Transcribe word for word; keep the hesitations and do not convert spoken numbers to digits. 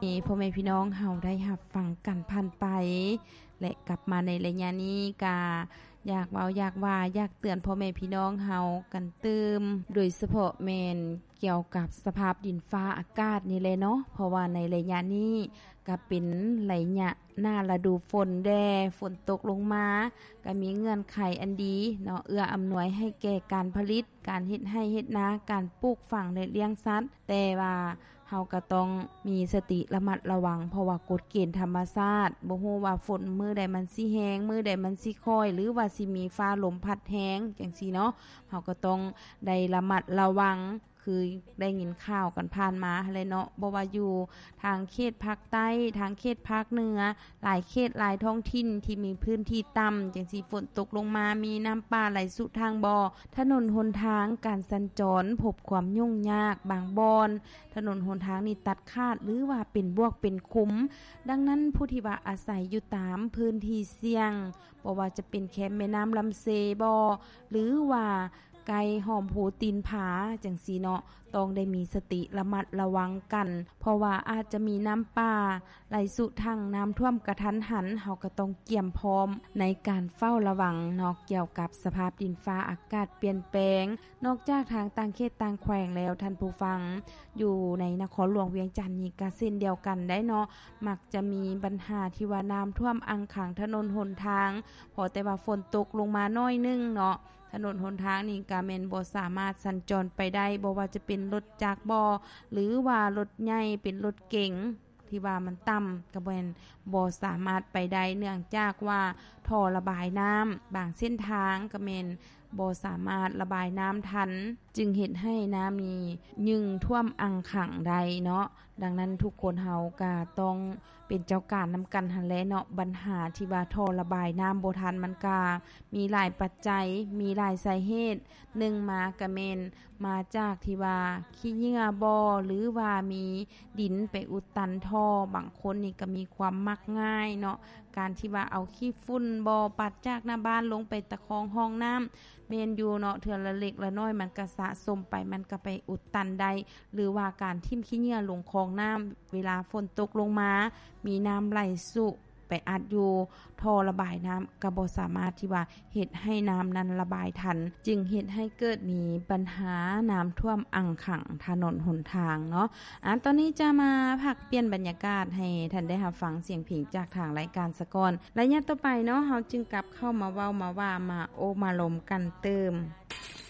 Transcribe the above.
พ่อแม่พี่น้องเฮาได้รับฟังกันผ่านไปและกลับมาในระยะนี้กาอยากเว้าอยากว่าอยากเตือนพ่อแม่พี่น้องเฮากันเติมโดยเฉพาะแม่นเกี่ยวกับสภาพดินฟ้าอากาศนี่แหละเนาะเพราะว่าในระยะนี้ก็เป็นระยะหน้าฤดูฝนแดฝนตกลงมาก็มีเงื่อนไขอันดีเนาะเอื้ออำนวยให้แก่การผลิตการเฮ็ดไร่เฮ็ดนาการปลูกฝังและเลี้ยงสัตว์แต่ว่าเฮาก็ต้องมีสติระมัดระวังเพราะว่ากฎเกณฑ์ธรรมชาติบ่ฮู้ว่าฝนมื้อใดมันสิแฮงมื้อใดมันสิค่อยหรือว่าสิมีฟ้าลมพัดแฮงจังซี่เนาะเฮาก็ต้องได้ระมัดระวังคือได้ยินข่าวกันผ่านมาหั่นแหละเนาะบ่ว่าอยู่ทางเขตภาคใต้ทางเขตภาคเหนือหลายเขตหลายท้องถิ่นที่มีพื้นที่ต่ำจังซี่ฝนตกลงมามีน้ำป่าไหลสู่ทางบ่อถนนหนทางการสัญจรพบความยุ่งยากบางบ่อนถนนหนทางนี่ตัดขาดหรือว่าเป็นบวกเป็นคุมดังนั้นผู้ที่ว่าอาศัยอยู่ตามพื้นที่เสี่ยงบ่ว่าจะเป็นแคมแม่น้ำลำเซบ่หรือว่าไกลหอมโหตีนผาจังซี่เนาะต้องได้มีสติระมัดระวังกันเพราะว่าอาจจะมีน้ำป่าไหลสู่ทางน้ำท่วมกระทันหันเฮาก็ต้องเตรียมพร้อมในการเฝ้าระวังเนาะเกี่ยวกับสภาพดินฟ้าอากาศเปลี่ยนแปลงนอกจากทางต่างเขตต่างแขวงแล้วท่านผู้ฟังอยู่ในนครหลวงเวียงจันทน์นี่ก็เช่นเดียวกันได้เนาะมักจะมีปัญหาที่ว่าน้ำท่วมอังขังถนนหนทางพอแต่ว่าฝนตกลงมาน้อยนึงเนาะถนนหนทางนี่ก็แม่นบ่สามารถสัญจรไปได้บ่ว่าจะเป็นรถจักรบ่หรือว่ารถใหญ่เป็นรถเก๋งที่ว่ามันต่ำก็แม่นบ่สามารถไปได้เนื่องจากว่าท่อระบายน้ำบางเส้นทางก็แม่นบ่สามารถระบายน้ำทันจึงเฮ็ดให้น้ำมียึงท่วมอังขังได้เนาะดังนั้นทุกคนเฮาก็ต้องเป็นเจ้าการนำกันหั่นแหละเนาะปัญหาที่ว่าท่อระบายน้ำบ่ทันมันก็มีหลายปัจจัยมีหลายสาเหตุหนึ่งมาก็แม่นมาจากที่ว่าขี้เหงื่อบ่หรือว่ามีดินไปอุดตันท่อบางคนนี่ก็มีความมักง่ายเนาะการที่ว่าเอาขี้ฝุ่นบ่ปัดจากหน้าบ้านลงไปตะคองห้องน้ำแม่นอยู่เนาะเทื่อละเล็กละน้อยมันก็สะสมไปมันก็ไปอุดตันได้หรือว่าการทิ่มขี้เหงื่อลงคลองน้ำเวลาฝนตกลงมามีน้ำไหลสู่ไปอัดอยู่ท่อระบายน้ำก็บ่สามารถที่ว่าเฮ็ดให้น้ำนั้นระบายทันจึงเฮ็ดให้เกิดมีปัญหาน้ำท่วมอังขังถนนหนทางเนาะอันตอนนี้จะมาพักเปลี่ยนบรรยากาศให้ท่านได้รับฟังเสียงเพลงจากทางรายการสะก่อนระยะต่อไปเนาะเฮาจึงกลับเข้ามาเว้ามาว่ามาโอมาลมกันเติม